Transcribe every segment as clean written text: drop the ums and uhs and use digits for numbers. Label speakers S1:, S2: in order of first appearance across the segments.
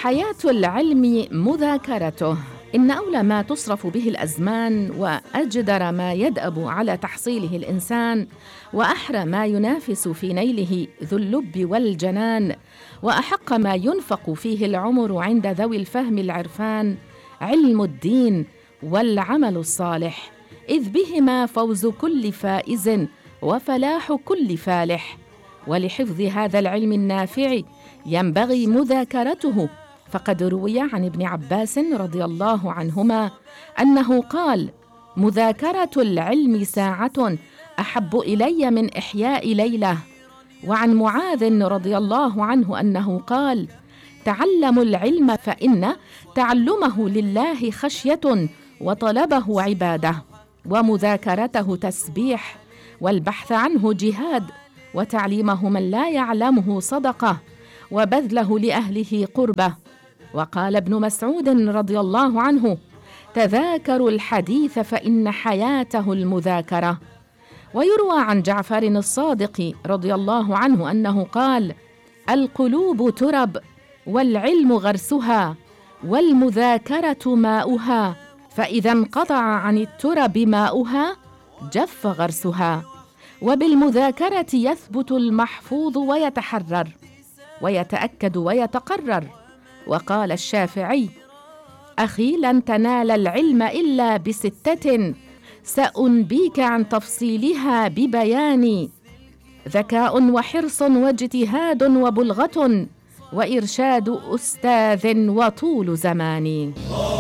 S1: فحياة العلم مذاكرته. إن أولى ما تصرف به الأزمان، وأجدر ما يدأب على تحصيله الإنسان، وأحرى ما ينافس في نيله ذو اللب والجنان، وأحق ما ينفق فيه العمر عند ذوي الفهم العرفان، علم الدين والعمل الصالح، إذ بهما فوز كل فائز وفلاح كل فالح. ولحفظ هذا العلم النافع ينبغي مذاكرته، فقد روي عن ابن عباس رضي الله عنهما أنه قال: مذاكرة العلم ساعة أحب إلي من إحياء ليلة. وعن معاذ رضي الله عنه أنه قال: تعلموا العلم فإن تعلمه لله خشية، وطلبه عبادة، ومذاكرته تسبيح، والبحث عنه جهاد، وتعليمه من لا يعلمه صدقة، وبذله لأهله قربة. وقال ابن مسعود رضي الله عنه: تذاكروا الحديث فإن حياته المذاكرة. ويروى عن جعفر الصادق رضي الله عنه أنه قال: القلوب ترب، والعلم غرسها، والمذاكرة ماؤها، فإذا انقطع عن الترب ماؤها جف غرسها. وبالمذاكرة يثبت المحفوظ ويتحرر، ويتأكد ويتقرر. وقال الشافعي: أخي لن تنال العلم إلا بستة، سأنبيك عن تفصيلها ببيان: ذكاء وحرص واجتهاد وبلغة، وإرشاد أستاذ وطول زمان.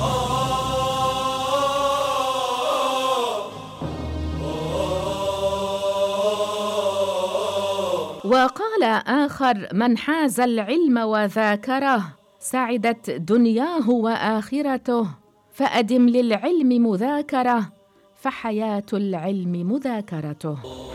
S1: وقال آخر: من حاز العلم وذاكره سعدت دنياه وآخرته، فأدم للعلم مذاكرة، فحياة العلم مذاكرته.